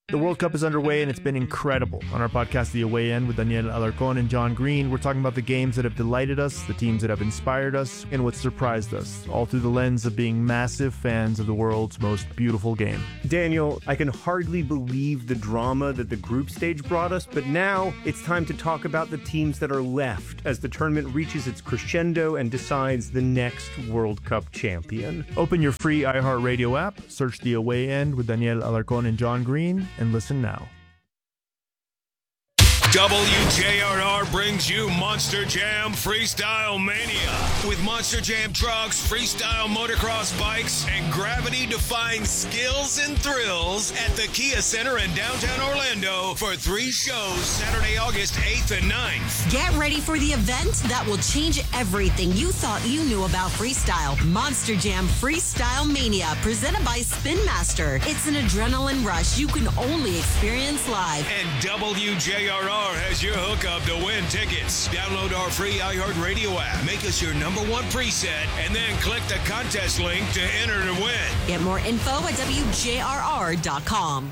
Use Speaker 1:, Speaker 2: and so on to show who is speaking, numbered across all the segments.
Speaker 1: The World Cup is underway, and it's been incredible. On our podcast, The Away End, with Daniel Alarcón and John Green, we're talking about the games that have delighted us, the teams that have inspired us, and what surprised us, all through the lens of being massive fans of the world's most beautiful game.
Speaker 2: Daniel, I can hardly believe the drama that the group stage brought us, but now it's time to talk about the teams that are left as the tournament reaches its crescendo and decides the next World Cup champion.
Speaker 1: Open your free iHeartRadio app, search The Away End with Daniel Alarcón and John Green, and listen now.
Speaker 3: WJRR brings you Monster Jam Freestyle Mania. With Monster Jam trucks, freestyle motocross bikes, and gravity-defying skills and thrills at the Kia Center in downtown Orlando for 3 shows Saturday, August 8th and 9th.
Speaker 4: Get ready for the event that will change everything you thought you knew about freestyle. Monster Jam Freestyle Mania, presented by Spin Master. It's an adrenaline rush you can only experience live.
Speaker 3: And WJRR has your hookup to win tickets. Download our free iHeartRadio app. Make us your #1 preset, and then click the contest link to enter to win.
Speaker 4: Get more info at WJRR.com.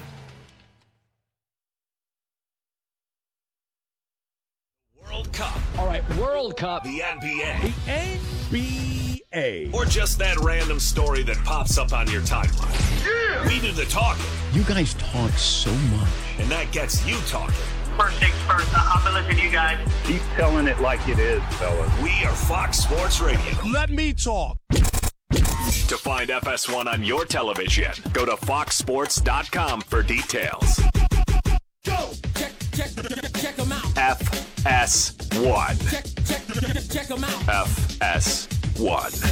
Speaker 3: World Cup.
Speaker 5: All right, World Cup.
Speaker 3: The NBA.
Speaker 5: The NBA.
Speaker 3: Or just that random story that pops up on your timeline. Yeah. We do the talking.
Speaker 5: You guys talk so much.
Speaker 3: And that gets you talking.
Speaker 6: First things first, I've been listening to you guys.
Speaker 7: Keep telling it like it is, fellas.
Speaker 3: We are Fox Sports Radio.
Speaker 5: Let me talk.
Speaker 3: To find FS1 on your television, go to foxsports.com for details.
Speaker 5: Go! Check them out.
Speaker 3: FS1.
Speaker 5: Check them out.
Speaker 3: FS1.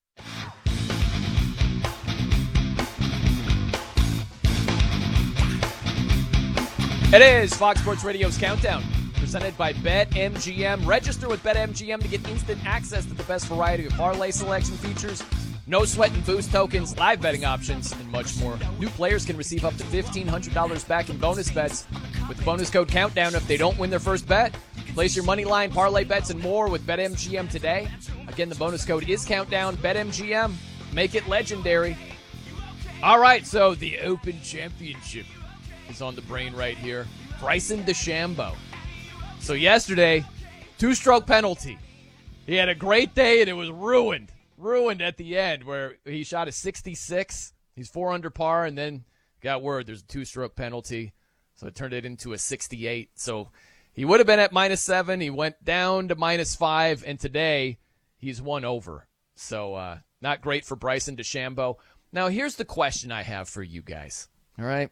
Speaker 8: It is Fox Sports Radio's Countdown, presented by BetMGM. Register with BetMGM to get instant access to the best variety of parlay selection features, no sweat and boost tokens, live betting options, and much more. New players can receive up to $1,500 back in bonus bets with the bonus code Countdown if they don't win their first bet. Place your money line, parlay bets, and more with BetMGM today. Again, the bonus code is Countdown. BetMGM. Make it legendary. All right, so the Open Championship is on the brain right here. Bryson DeChambeau. So yesterday, 2-stroke penalty. He had a great day, and it was ruined. Ruined at the end, where he shot a 66. He's 4 under par, and then got word there's a 2-stroke penalty. So it turned it into a 68. So he would have been at -7. He went down to -5, and today he's 1 over. So not great for Bryson DeChambeau. Now, here's the question I have for you guys. All right?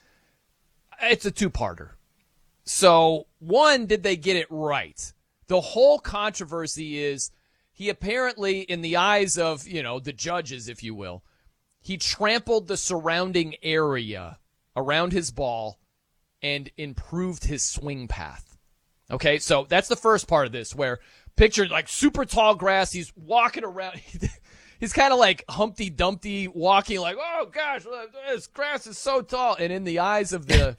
Speaker 8: It's a 2-parter. So, 1, did they get it right? The whole controversy is he apparently, in the eyes of, the judges, if you will, he trampled the surrounding area around his ball and improved his swing path. Okay, so that's the first part of this, where picture like super tall grass, he's walking around. He's kind of like Humpty Dumpty walking like, oh, gosh, this grass is so tall. And in the eyes of the,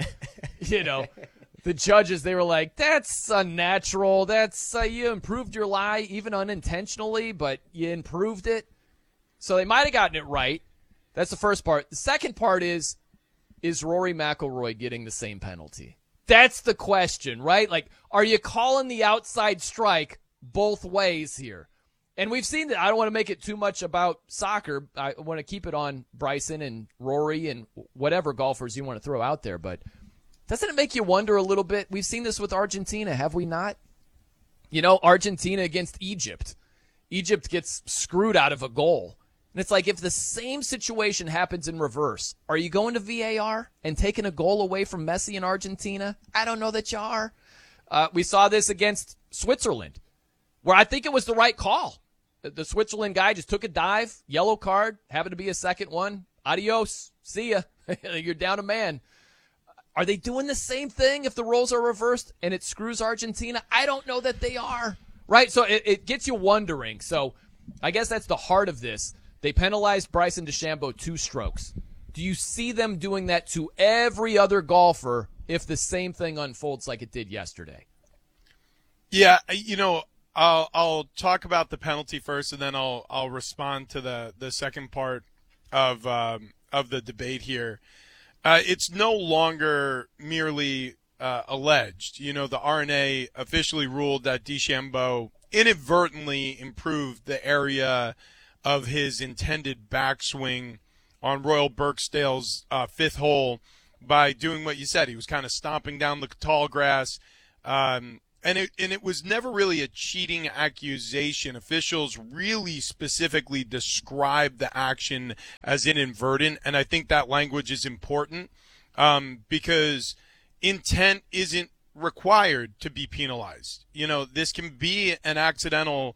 Speaker 8: the judges, they were like, that's unnatural. That's you improved your lie, even unintentionally, but you improved it. So they might have gotten it right. That's the first part. The second part is Rory McIlroy getting the same penalty? That's the question, right? Like, are you calling the outside strike both ways here? And we've seen that. I don't want to make it too much about soccer. I want to keep it on Bryson and Rory and whatever golfers you want to throw out there. But doesn't it make you wonder a little bit? We've seen this with Argentina, have we not? Argentina against Egypt. Egypt gets screwed out of a goal. And it's like, if the same situation happens in reverse, are you going to VAR and taking a goal away from Messi in Argentina? I don't know that you are. We saw this against Switzerland, where I think it was the right call. The Switzerland guy just took a dive, yellow card, happened to be a second one. Adios. See ya. You're down a man. Are they doing the same thing if the roles are reversed and it screws Argentina? I don't know that they are. Right? So it gets you wondering. So I guess that's the heart of this. They penalized Bryson DeChambeau 2 strokes. Do you see them doing that to every other golfer if the same thing unfolds like it did yesterday?
Speaker 9: Yeah, I'll talk about the penalty first, and then I'll respond to the second part of the debate here. It's no longer merely alleged. You know, the RNA officially ruled that DeChambeau inadvertently improved the area of his intended backswing on Royal Birkdale's fifth hole by doing what you said. He was kind of stomping down the tall grass, and it was never really a cheating accusation. Officials really specifically described the action as inadvertent, and I think that language is important because intent isn't required to be penalized. You know, this can be an accidental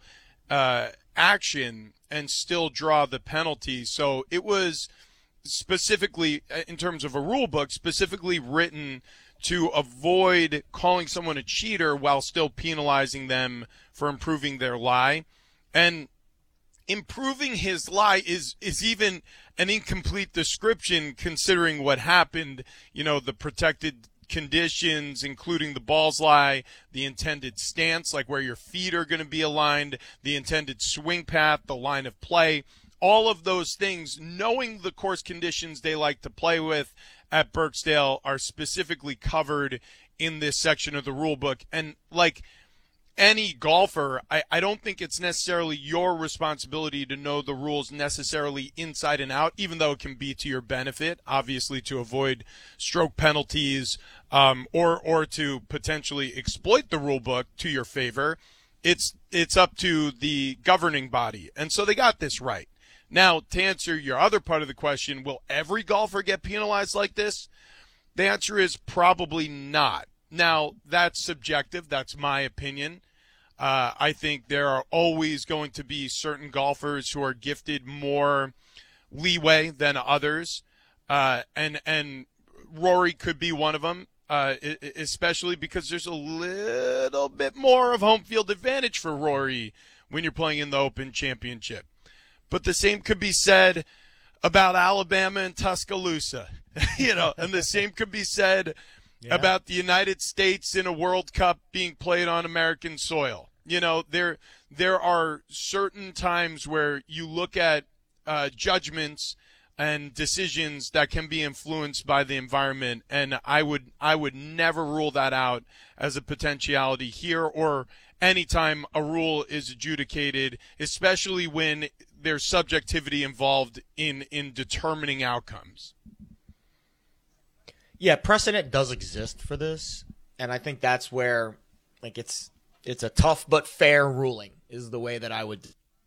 Speaker 9: action and still draw the penalty. So it was specifically, in terms of a rule book, specifically written to avoid calling someone a cheater while still penalizing them for improving their lie. And improving his lie is even an incomplete description considering what happened, you know, the protected conditions, including the balls lie, the intended stance, like where your feet are going to be aligned, the intended swing path, the line of play, all of those things, knowing the course conditions they like to play with at Birkdale are specifically covered in this section of the rule book. And like any golfer, I don't think it's necessarily your responsibility to know the rules necessarily inside and out, even though it can be to your benefit, obviously, to avoid stroke penalties or to potentially exploit the rule book to your favor. It's up to the governing body. And so they got this right. Now, to answer your other part of the question, will every golfer get penalized like this? The answer is probably not. Now, that's subjective. That's my opinion. I think there are always going to be certain golfers who are gifted more leeway than others, and Rory could be one of them, especially because there's a little bit more of home field advantage for Rory when you're playing in the Open Championship. But the same could be said about Alabama and Tuscaloosa, you know, and the same could be said about the United States in a World Cup being played on American soil. You know, there are certain times where you look at judgments and decisions that can be influenced by the environment, and I would never rule that out as a potentiality here or anytime a rule is adjudicated, especially when there's subjectivity involved in determining outcomes.
Speaker 10: Yeah, precedent does exist for this, and I think that's where, like, it's a tough but fair ruling is the way that I would.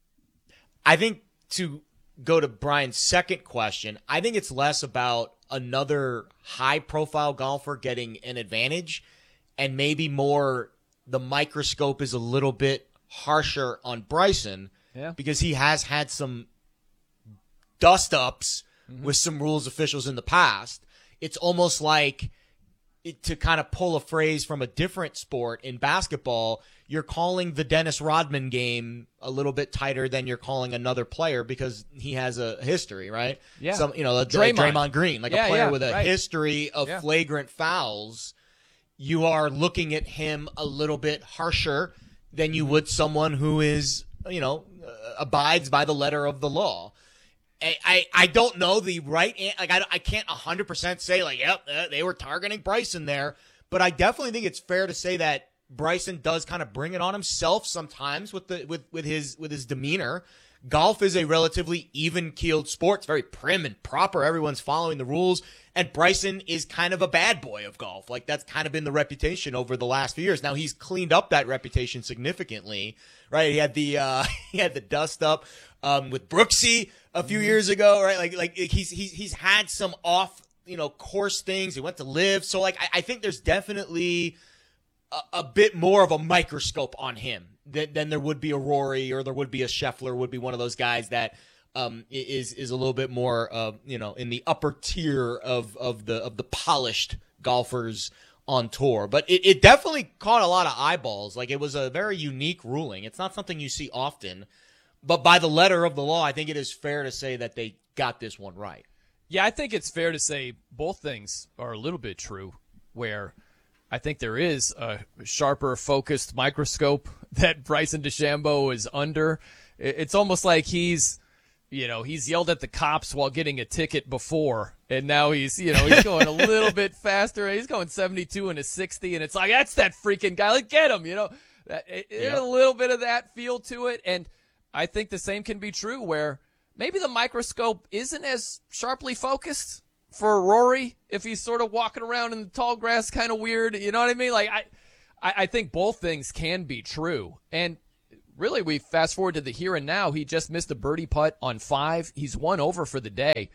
Speaker 10: I think to go to Brian's second question, I think it's less about another high-profile golfer getting an advantage, and maybe more the microscope is a little bit harsher on Bryson because he has had some dust-ups with some rules officials in the past. It's almost like, to kind of pull a phrase from a different sport in basketball, you're calling the Dennis Rodman game a little bit tighter than you're calling another player because he has a history, right?
Speaker 8: Yeah.
Speaker 10: Some, you know, Draymond Green, like a player with a history of flagrant fouls. You are looking at him a little bit harsher than you would someone who is, you know, abides by the letter of the law. I don't know the right like I can't 100% say like they were targeting Bryson there, but I definitely think it's fair to say that Bryson does kind of bring it on himself sometimes with his demeanor. Golf is a relatively even-keeled sport. It's very prim and proper. Everyone's following the rules. And Bryson is kind of a bad boy of golf. Like, that's kind of been the reputation over the last few years. Now, he's cleaned up that reputation significantly, right? He had the dust up with Brooksy a few years ago, right? Like he's had some off, you know, course things. He went to live. So, like, I think there's definitely a bit more of a microscope on him than there would be a Rory or there would be a Scheffler, would be one of those guys that is a little bit more, you know, in the upper tier of the polished golfers on tour. But it definitely caught a lot of eyeballs. Like, it was a very unique ruling. It's not something you see often. But by the letter of the law, I think it is fair to say that they got this one right.
Speaker 8: Yeah, I think it's fair to say both things are a little bit true, where I think there is a sharper, focused microscope that Bryson DeChambeau is under. It's almost like he's yelled at the cops while getting a ticket before, And now he's going a little bit faster. He's going 72 and a 60, and it's like, that's that freaking guy. Like, get him, There's a little bit of that feel to it, and I think the same can be true where maybe the microscope isn't as sharply focused for Rory if he's sort of walking around in the tall grass kind of weird. You know what I mean? Like, I think both things can be true. And really, we fast forward to the here and now. He just missed a birdie putt on 5. He's 1 over for the day.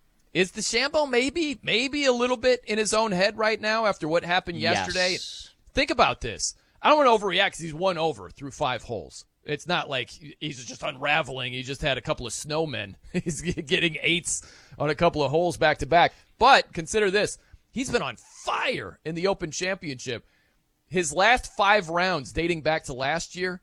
Speaker 8: Is DeChambeau maybe a little bit in his own head right now after what happened yesterday?
Speaker 10: Yes.
Speaker 8: Think about this. I don't want to overreact because he's 1 over through 5 holes. It's not like he's just unraveling. He just had a couple of snowmen. He's getting 8s on a couple of holes back to back. But consider this. He's been on fire in the Open Championship. His last 5 rounds dating back to last year,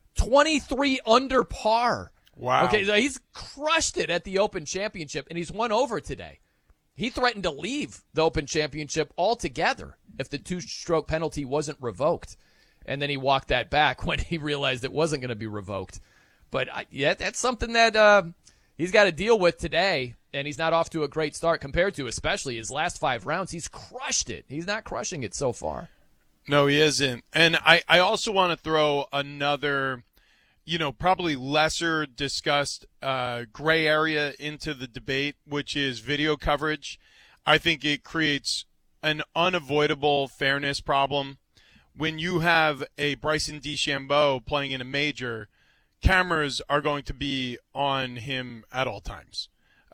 Speaker 8: 23 under par.
Speaker 9: Wow.
Speaker 8: Okay, so he's crushed it at the Open Championship, and he's 1 over today. He threatened to leave the Open Championship altogether if the 2-stroke penalty wasn't revoked. And then he walked that back when he realized it wasn't going to be revoked. But, that's something that he's got to deal with today, and he's not off to a great start compared to especially his last 5 rounds. He's crushed it. He's not crushing it so far.
Speaker 9: No, he isn't. And I also want to throw another, probably lesser discussed gray area into the debate, which is video coverage. I think it creates an unavoidable fairness problem. When you have a Bryson DeChambeau playing in a major, cameras are going to be on him at all times.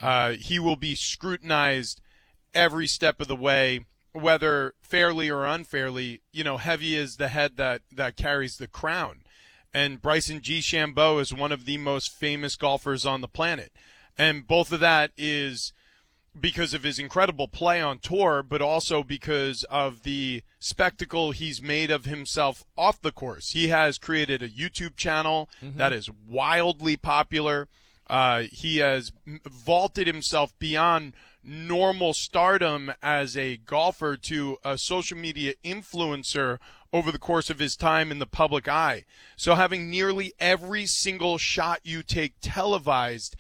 Speaker 9: He will be scrutinized every step of the way, whether fairly or unfairly. Heavy is the head that carries the crown. And Bryson DeChambeau is one of the most famous golfers on the planet. And both of that is because of his incredible play on tour, but also because of the spectacle he's made of himself off the course. He has created a YouTube channel that is wildly popular. He has vaulted himself beyond normal stardom as a golfer to a social media influencer over the course of his time in the public eye. So having nearly every single shot you take televised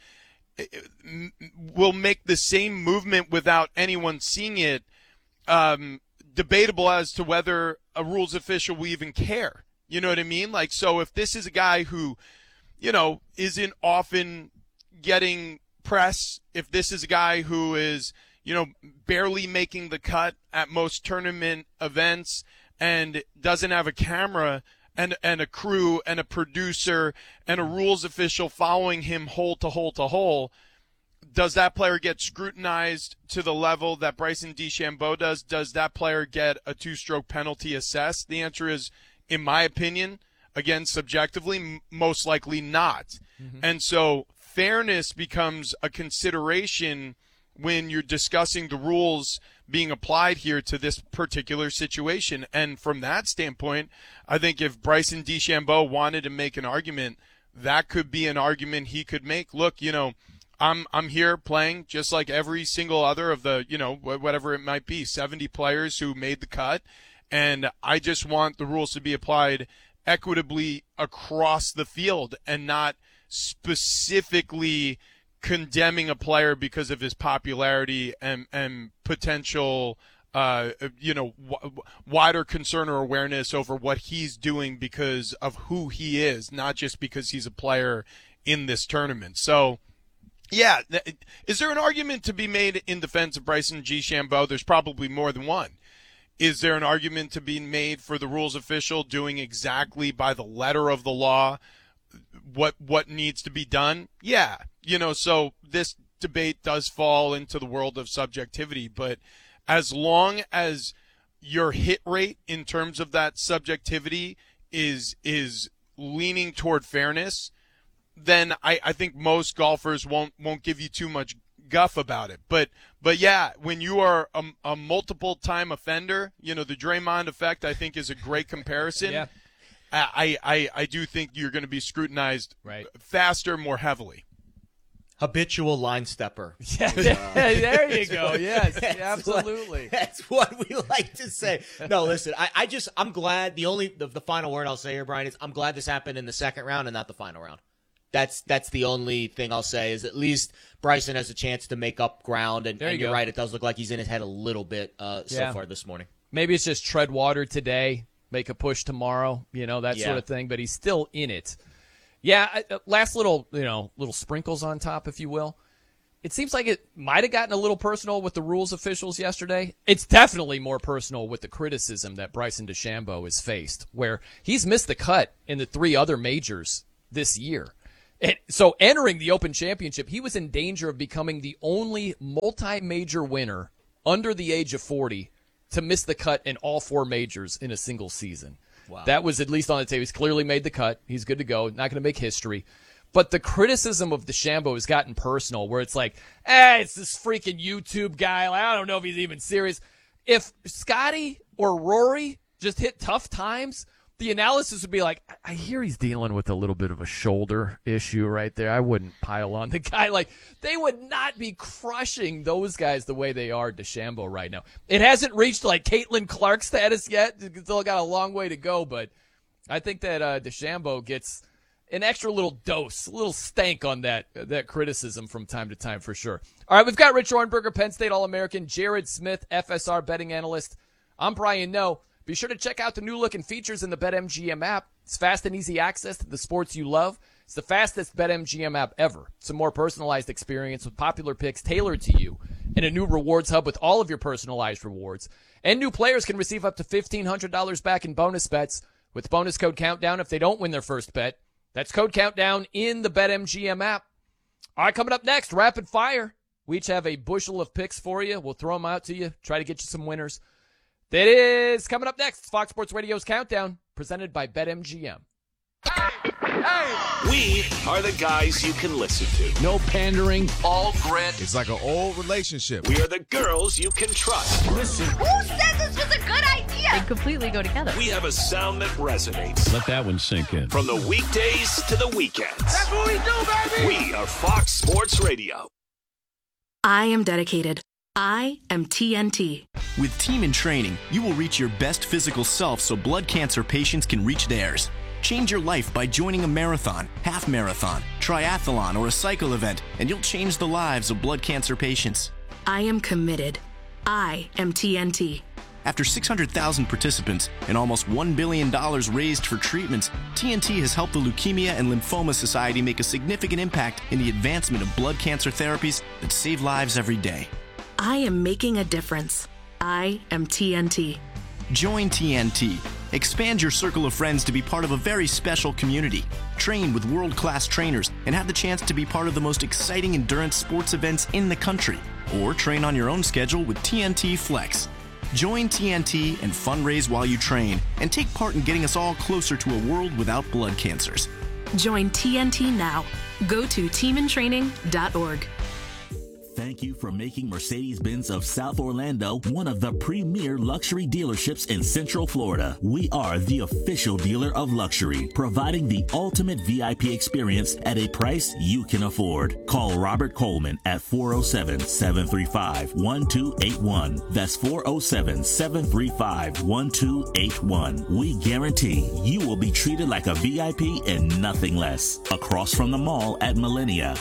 Speaker 9: will make the same movement without anyone seeing it debatable as to whether a rules official will even care. You know what I mean? Like, so if this is a guy who, isn't often getting press, if this is a guy who is, barely making the cut at most tournament events and doesn't have a camera and a crew and a producer and a rules official following him hole to hole to hole, does that player get scrutinized to the level that Bryson DeChambeau does? Does that player get a 2-stroke penalty assessed? The answer is, in my opinion, again, subjectively, most likely not. And so fairness becomes a consideration when you're discussing the rules being applied here to this particular situation. And from that standpoint, I think if Bryson DeChambeau wanted to make an argument, that could be an argument he could make. Look, I'm here playing just like every single other of the, whatever it might be, 70 players who made the cut, and I just want the rules to be applied equitably across the field and not specifically condemning a player because of his popularity and potential, wider concern or awareness over what he's doing because of who he is, not just because he's a player in this tournament. So, yeah, is there an argument to be made in defense of Bryson DeChambeau? There's probably more than one. Is there an argument to be made for the rules official doing exactly by the letter of the law what needs to be done? Yeah. So this debate does fall into the world of subjectivity, but as long as your hit rate in terms of that subjectivity is leaning toward fairness, then I think most golfers won't give you too much guff about it. But yeah, when you are a multiple time offender, the Draymond effect, I think, is a great comparison.
Speaker 8: Yeah.
Speaker 9: I do think you're going to be scrutinized faster, more heavily.
Speaker 10: Habitual line stepper.
Speaker 8: Yeah, there you go. Yes, absolutely.
Speaker 10: That's what we like to say. No, listen, I'm glad the final word I'll say here, Brian, is I'm glad this happened in the second round and not the final round. That's the only thing I'll say is at least Bryson has a chance to make up ground. And you're right, it does look like he's in his head a little bit so far this morning.
Speaker 8: Maybe it's just tread water today, make a push tomorrow, that sort of thing. But he's still in it. Yeah, last little sprinkles on top, if you will. It seems like it might have gotten a little personal with the rules officials yesterday. It's definitely more personal with the criticism that Bryson DeChambeau has faced, where he's missed the cut in the 3 other majors this year. And so entering the Open Championship, he was in danger of becoming the only multi-major winner under the age of 40 to miss the cut in all 4 majors in a single season. Wow. That was at least on the table. He's clearly made the cut. He's good to go. Not going to make history. But the criticism of DeChambeau has gotten personal, where it's like, it's this freaking YouTube guy. I don't know if he's even serious. If Scotty or Rory just hit tough times, the analysis would be like, I hear he's dealing with a little bit of a shoulder issue right there. I wouldn't pile on the guy. Like, they would not be crushing those guys the way they are DeChambeau right now. It hasn't reached, like, Caitlin Clark status yet. It's still got a long way to go, but I think that DeChambeau gets an extra little dose, a little stank on that criticism from time to time for sure. All right, we've got Rich Ohrnberger, Penn State All-American, Jared Smith, FSR betting analyst. I'm Brian Noe. Be sure to check out the new look and features in the BetMGM app. It's fast and easy access to the sports you love. It's the fastest BetMGM app ever. It's a more personalized experience with popular picks tailored to you, and a new rewards hub with all of your personalized rewards. And new players can receive up to $1,500 back in bonus bets with bonus code Countdown if they don't win their first bet. That's code Countdown in the BetMGM app. All right, coming up next, Rapid Fire. We each have a bushel of picks for you. We'll throw them out to you, try to get you some winners. That is coming up next. Fox Sports Radio's Countdown, presented by BetMGM.
Speaker 3: We are the guys you can listen to.
Speaker 5: No pandering.
Speaker 3: All grit.
Speaker 5: It's like an old relationship.
Speaker 3: We are the girls you can trust.
Speaker 5: Listen.
Speaker 11: Who said this was a good idea? They completely go together.
Speaker 3: We have a sound that resonates.
Speaker 5: Let that one sink in.
Speaker 3: From the weekdays to the weekends.
Speaker 5: That's what we do, baby.
Speaker 3: We are Fox Sports Radio.
Speaker 12: I am dedicated. I am TNT.
Speaker 13: With Team in Training, you will reach your best physical self so blood cancer patients can reach theirs. Change your life by joining a marathon, half marathon, triathlon, or a cycle event, and you'll change the lives of blood cancer patients.
Speaker 12: I am committed. I am TNT.
Speaker 13: After 600,000 participants and almost $1 billion raised for treatments, TNT has helped the Leukemia and Lymphoma Society make a significant impact in the advancement of blood cancer therapies that save lives every day.
Speaker 12: I am making a difference. I am TNT.
Speaker 13: Join TNT. Expand your circle of friends to be part of a very special community. Train with world-class trainers and have the chance to be part of the most exciting endurance sports events in the country. Or train on your own schedule with TNT Flex. Join TNT and fundraise while you train and take part in getting us all closer to a world without blood cancers.
Speaker 12: Join TNT now. Go to teamintraining.org.
Speaker 14: Thank you for making Mercedes-Benz of South Orlando one of the premier luxury dealerships in Central Florida. We are the official dealer of luxury, providing the ultimate VIP experience at a price you can afford. Call Robert Coleman at 407-735-1281. That's 407-735-1281. We guarantee you will be treated like a VIP and nothing less. Across from the mall at Millennia.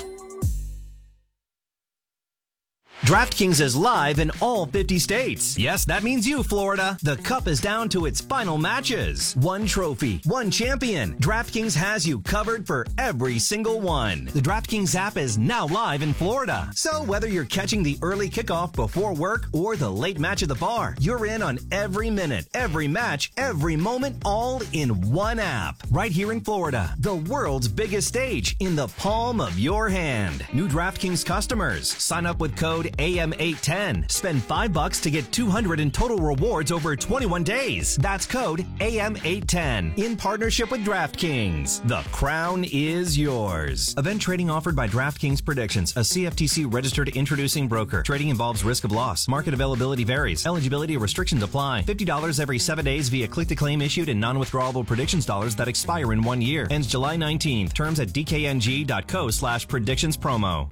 Speaker 15: DraftKings is live in all 50 states. Yes, that means you, Florida. The Cup is down to its final matches. One trophy, one champion. DraftKings has you covered for every single one. The DraftKings app is now live in Florida. So whether you're catching the early kickoff before work or the late match at the bar, you're in on every minute, every match, every moment, all in one app. Right here in Florida, the world's biggest stage in the palm of your hand. New DraftKings customers, sign up with code AM810. Spend $5 to get $200 in total rewards over 21 days. That's code AM810 in partnership with DraftKings. The crown is yours. Event trading offered by DraftKings Predictions, a CFTC registered introducing broker. Trading involves risk of loss. Market availability varies. Eligibility restrictions apply. $50 every 7 days via click-to-claim issued in non-withdrawable predictions dollars that expire in 1 year. Ends July 19th. Terms at dkng.co/predictions promo.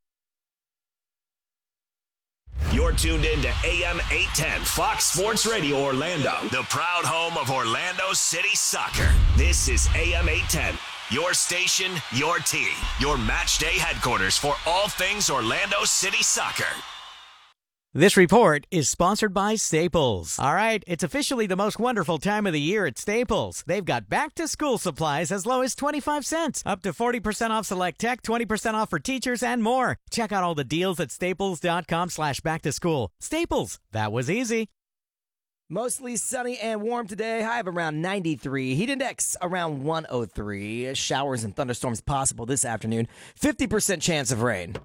Speaker 3: You're tuned in to AM 810 Fox Sports Radio Orlando, the proud home of Orlando City Soccer. This is AM 810,
Speaker 16: Your station, your team, your match day headquarters for all things Orlando City Soccer.
Speaker 17: This report is sponsored by Staples. All right, it's officially the most wonderful time of the year at Staples. They've got back-to-school supplies as low as 25 cents, up to 40% off select tech, 20% off for teachers, and more. Check out all the deals at staples.com/back-to-school. Staples, that was easy.
Speaker 18: Mostly sunny and warm today. High of around 93. Heat index around 103. Showers and thunderstorms possible this afternoon. 50% chance of rain.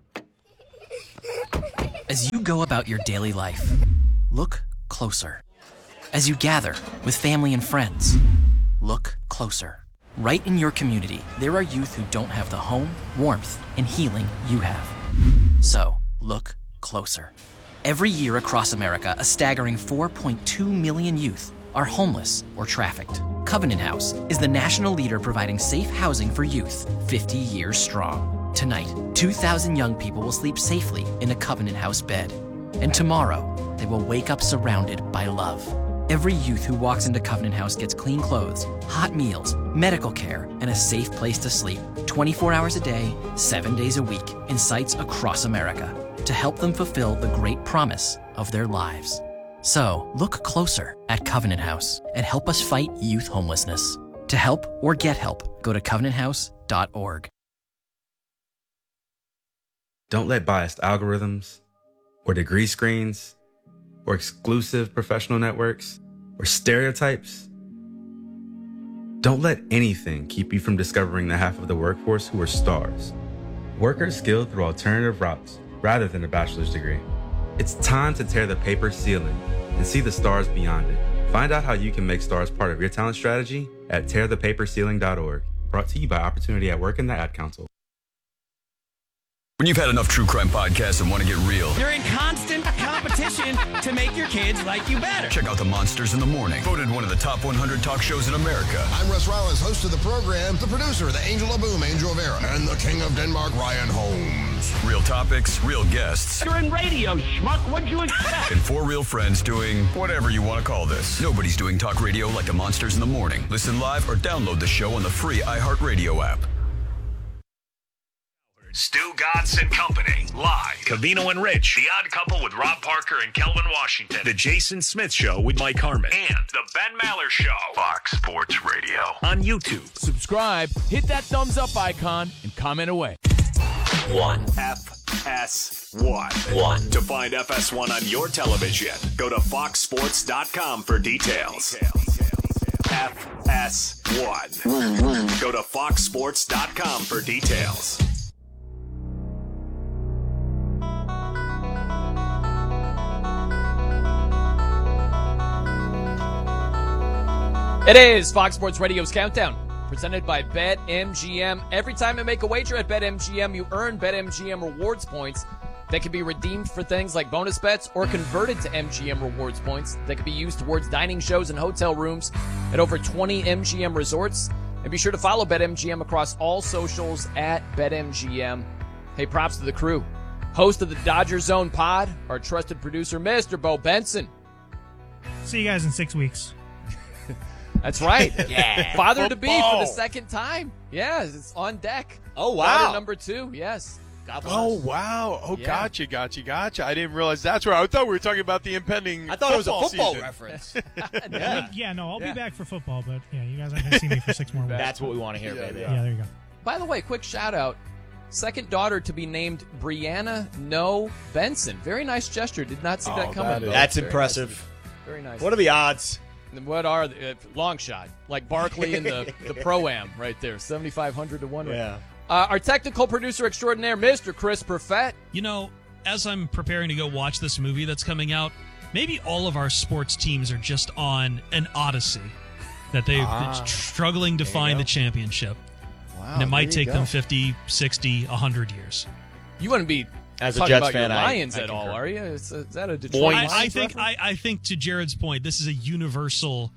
Speaker 19: As you go about your daily life, look closer. As you gather with family and friends, look closer. Right in your community, there are youth who don't have the home, warmth, and healing you have. So, look closer. Every year across America, a staggering 4.2 million youth are homeless or trafficked. Covenant House is the national leader providing safe housing for youth, 50 years strong. Tonight, 2,000 young people will sleep safely in a Covenant House bed. And tomorrow, they will wake up surrounded by love. Every youth who walks into Covenant House gets clean clothes, hot meals, medical care, and a safe place to sleep 24 hours a day, 7 days a week in sites across America to help them fulfill the great promise of their lives. So, look closer at Covenant House and help us fight youth homelessness. To help or get help, go to covenanthouse.org.
Speaker 20: Don't let biased algorithms, or degree screens, or exclusive professional networks, or stereotypes. Don't let anything keep you from discovering the half of the workforce who are stars. Workers skilled through alternative routes rather than a bachelor's degree. It's time to tear the paper ceiling and see the stars beyond it. Find out how you can make stars part of your talent strategy at tearthepaperceiling.org. Brought to you by Opportunity at Work and the Ad Council.
Speaker 5: When you've had enough true crime podcasts and want to get real,
Speaker 21: you're in constant competition to make your kids like you better.
Speaker 5: Check out The Monsters in the Morning, voted one of the top 100 talk shows in America.
Speaker 22: I'm Russ Rollins, host of the program, the producer, the Angel of Boom, Angel Vera, and the King of Denmark, Ryan Holmes.
Speaker 5: Real topics, real guests.
Speaker 21: You're in radio, schmuck. What'd you expect?
Speaker 5: And four real friends doing whatever you want to call this. Nobody's doing talk radio like The Monsters in the Morning. Listen live or download the show on the free iHeartRadio app.
Speaker 3: Stu Gatz and Company, live. Covino and Rich, The Odd Couple with Rob Parker and Kelvin Washington. The Jason Smith Show with Mike Harmon. And The Ben Maller Show. Fox Sports Radio. On YouTube.
Speaker 8: Subscribe, hit that thumbs up icon, and comment away.
Speaker 3: One. FS1. To find FS1 on your television, go to foxsports.com for details. FS1. Go to foxsports.com for details.
Speaker 8: It is Fox Sports Radio's Countdown, presented by BetMGM. Every time you make a wager at BetMGM, you earn BetMGM rewards points that can be redeemed for things like bonus bets or converted to MGM rewards points that can be used towards dining shows and hotel rooms at over 20 MGM resorts. And be sure to follow BetMGM across all socials at BetMGM. Hey, props to the crew. Host of the Dodger Zone pod, our trusted producer, Mr. Bo Benson.
Speaker 23: See you guys in 6 weeks.
Speaker 8: That's right. Yeah. Father-to-be for the second time. Yeah, it's on deck.
Speaker 10: Oh, wow.
Speaker 8: Father number 2, yes.
Speaker 10: God bless.
Speaker 9: Oh, wow. Oh,
Speaker 8: Yeah.
Speaker 9: Gotcha. I didn't realize that's where I thought we were talking about the impending
Speaker 10: I thought it was a football
Speaker 9: season.
Speaker 10: reference.
Speaker 23: No, I'll be back for football, but yeah, you guys aren't going to see me for 6 more weeks.
Speaker 10: That's what we want to hear, baby.
Speaker 23: Yeah, there you go.
Speaker 8: By the way, quick shout-out. Second daughter to be named Brianna No Benson. Very nice gesture. Did not see that coming.
Speaker 10: That's
Speaker 8: Very
Speaker 10: impressive.
Speaker 8: Nice. Very nice.
Speaker 10: What are the odds?
Speaker 8: What are the long shot? Like Barkley in the Pro-Am right there. 7,500 to 1.
Speaker 10: Yeah.
Speaker 8: Our technical producer extraordinaire, Mr. Chris Perfett.
Speaker 24: You know, as I'm preparing to go watch this movie that's coming out, maybe all of our sports teams are just on an odyssey that they're struggling to find the championship.
Speaker 8: Wow,
Speaker 24: and it might take them 50, 60, 100 years.
Speaker 8: You wouldn't be
Speaker 10: as a
Speaker 8: talking
Speaker 10: Jets
Speaker 8: about
Speaker 10: fan,
Speaker 8: your Lions
Speaker 10: I
Speaker 8: at all,
Speaker 10: concur.
Speaker 8: are you? Is that a Detroit Lions
Speaker 24: I think to Jared's point, this is a universal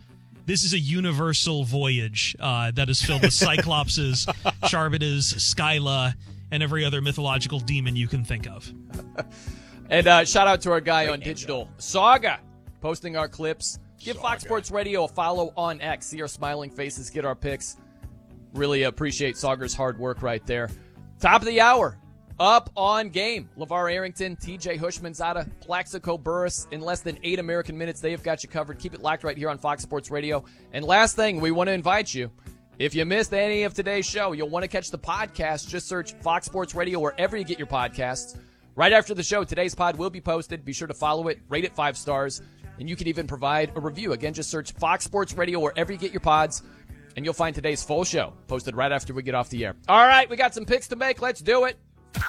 Speaker 24: voyage that is filled with Cyclopses, Charbadas, Skyla, and every other mythological demon you can think of.
Speaker 8: And shout out to our guy on digital, Saga, posting our clips. Give Fox Sports Radio a follow on X. See our smiling faces, get our picks. Really appreciate Sauger's hard work right there. Top of the hour. Up on game. LeVar Arrington, TJ Hushmanzada, Plaxico Burress. In less than 8 American minutes, they have got you covered. Keep it locked right here on Fox Sports Radio. And last thing, we want to invite you. If you missed any of today's show, you'll want to catch the podcast. Just search Fox Sports Radio wherever you get your podcasts. Right after the show, today's pod will be posted. Be sure to follow it, rate it 5 stars, and you can even provide a review. Again, just search Fox Sports Radio wherever you get your pods, and you'll find today's full show posted right after we get off the air. All right, we got some picks to make. Let's do it.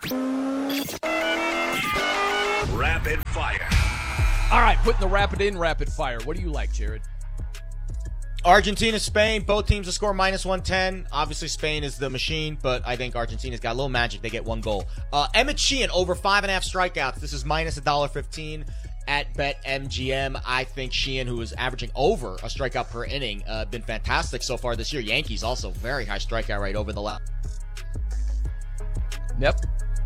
Speaker 16: Rapid fire.
Speaker 8: All right, putting the rapid fire. What do you like, Jared?
Speaker 10: Argentina, Spain, both teams to score -110. Obviously, Spain is the machine, but I think Argentina's got a little magic. They get 1 goal. Emmett Sheehan, over 5.5 strikeouts. This is -$1.15 at BetMGM. I think Sheehan, who is averaging over a strikeout per inning, been fantastic so far this year. Yankees also very high strikeout rate over the last.
Speaker 8: Yep.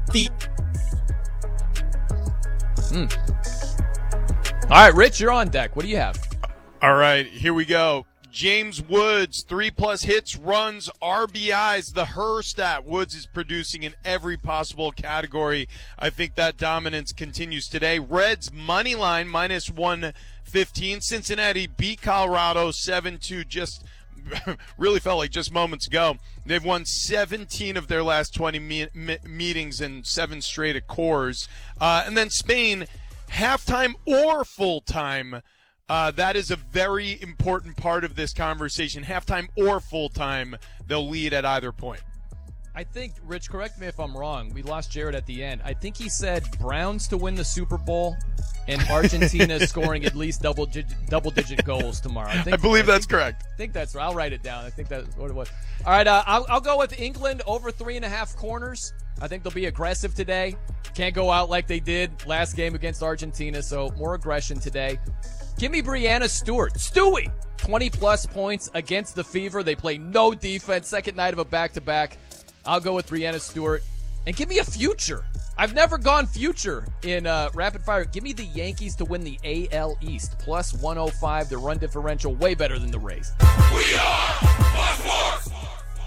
Speaker 8: All right, Rich, you're on deck. What do you have?
Speaker 9: All right, here we go. James Woods, 3+ hits, runs, RBIs, the Her stat. Woods is producing in every possible category. I think that dominance continues today. Reds money line -115. Cincinnati beat Colorado 7-2. Just really felt like just moments ago. They've won 17 of their last 20 meetings and 7 straight at Coors. And then Spain, halftime or full-time. That is a very important part of this conversation. Halftime or full-time, they'll lead at either point.
Speaker 8: I think, Rich, correct me if I'm wrong. We lost Jared at the end. I think he said Browns to win the Super Bowl and Argentina scoring at least double-digit goals tomorrow.
Speaker 9: I believe that's correct.
Speaker 8: I think that's right. I'll write it down. I think that's what it was. All right, I'll go with England over 3.5 corners. I think they'll be aggressive today. Can't go out like they did last game against Argentina, so more aggression today. Give me Brianna Stewart. Stewie, 20-plus points against the Fever. They play no defense. Second night of a back-to-back. I'll go with Brianna Stewart. And give me a future. I've never gone future in rapid fire. Give me the Yankees to win the AL East. +105. The run differential way better than the Rays.
Speaker 3: We are Fox Sports.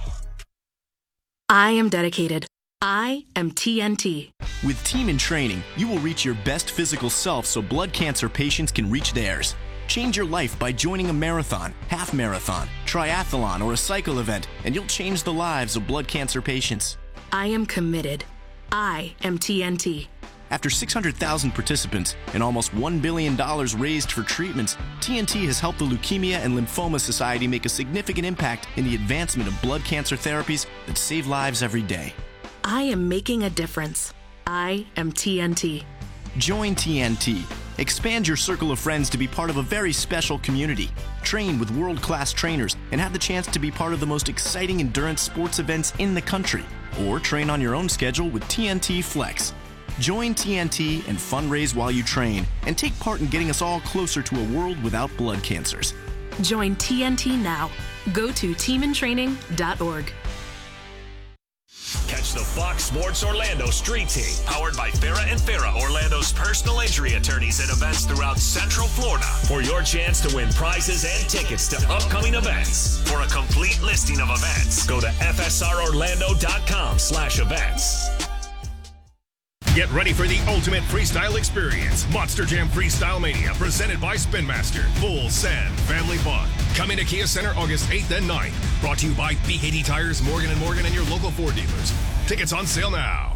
Speaker 12: I am dedicated. I am TNT.
Speaker 13: With Team in Training, you will reach your best physical self so blood cancer patients can reach theirs. Change your life by joining a marathon, half marathon, triathlon, or a cycle event, and you'll change the lives of blood cancer patients.
Speaker 12: I am committed. I am TNT.
Speaker 13: After 600,000 participants and almost $1 billion raised for treatments, TNT has helped the Leukemia and Lymphoma Society make a significant impact in the advancement of blood cancer therapies that save lives every day.
Speaker 12: I am making a difference. I am TNT.
Speaker 13: Join TNT. Expand your circle of friends to be part of a very special community. Train with world-class trainers and have the chance to be part of the most exciting endurance sports events in the country. Or train on your own schedule with TNT Flex. Join TNT and fundraise while you train and take part in getting us all closer to a world without blood cancers.
Speaker 12: Join TNT now. Go to teamintraining.org.
Speaker 16: Catch the Fox Sports Orlando Street Team, powered by Farrah and Farrah, Orlando's personal injury attorneys at events throughout Central Florida, for your chance to win prizes and tickets to upcoming events. For a complete listing of events, go to fsrorlando.com/events.
Speaker 3: Get ready for the ultimate freestyle experience. Monster Jam Freestyle Mania, presented by Spin Master. Full send family fun. Coming to Kia Center August 8th and 9th. Brought to you by BKD Tires, Morgan & Morgan, and your local Ford dealers. Tickets on sale now.